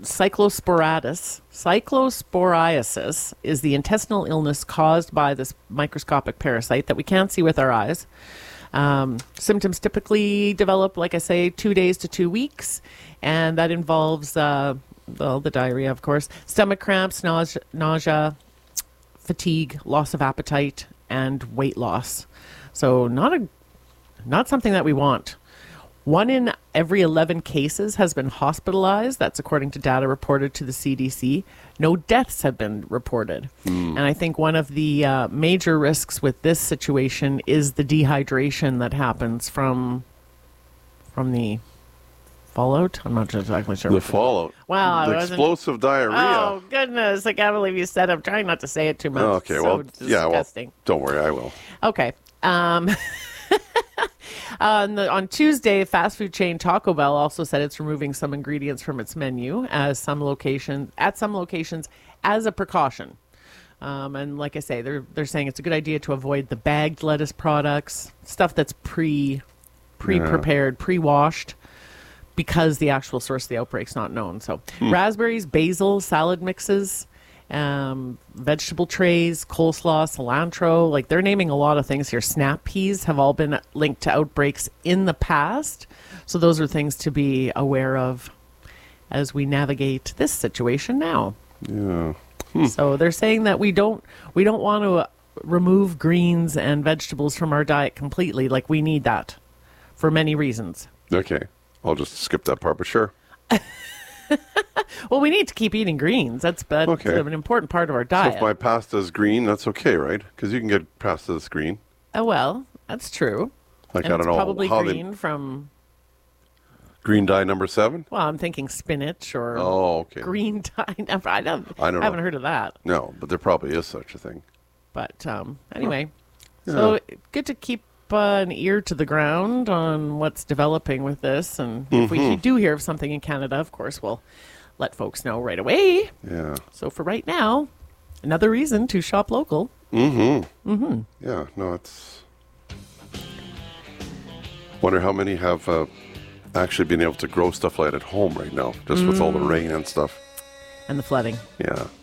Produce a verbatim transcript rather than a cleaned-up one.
cyclosporidis. Cyclosporiasis is the intestinal illness caused by this microscopic parasite that we can't see with our eyes. Um, symptoms typically develop, like I say, two days to two weeks, and that involves uh, well, the diarrhea, of course, stomach cramps, nausea, nausea, fatigue, loss of appetite, and weight loss. So not a not something that we want. One in every eleven cases has been hospitalized. That's according to data reported to the C D C. No deaths have been reported. Mm. And I think one of the uh, major risks with this situation is the dehydration that happens from from the fallout. I'm not exactly sure. The fallout. Wow. The explosive diarrhea. Oh, goodness. I can't believe you said it. I'm trying not to say it too much. Oh, okay, so well, disgusting. yeah, well, don't worry, I will. Okay. Um... On, the, on Tuesday, fast food chain Taco Bell also said it's removing some ingredients from its menu as some location at some locations as a precaution. Um, and like I say, they're they're saying it's a good idea to avoid the bagged lettuce products, stuff that's pre pre prepared, yeah. pre washed, because the actual source of the outbreak's not known. So hmm. raspberries, basil, salad mixes. Um, vegetable trays, coleslaw, cilantro, like they're naming a lot of things here. Snap peas have all been linked to outbreaks in the past. So those are things to be aware of as we navigate this situation now. Yeah. Hmm. So they're saying that we don't we don't want to remove greens and vegetables from our diet completely. Like we need that for many reasons. Okay. I'll just skip that part, but sure. Well, we need to keep eating greens. That's, that's okay. an important part of our diet. So if my pasta's green, that's okay, right? Because you can get pasta that's green. Oh, well, that's true. Like, and I don't it's know. probably how green they... from... Green dye number seven? Well, I'm thinking spinach or oh, okay. green dye number... I, don't, I, don't I haven't know. heard of that. No, but there probably is such a thing. But um, anyway, yeah. so good to keep uh, an ear to the ground on what's developing with this. And mm-hmm. if we do hear of something in Canada, of course, we'll let folks know right away. Yeah. So for right now, another reason to shop local. Mm-hmm. Mm-hmm. Yeah, no, it's... Wonder how many have uh, actually been able to grow stuff like that at home right now, just mm. with all the rain and stuff. And the flooding. Yeah.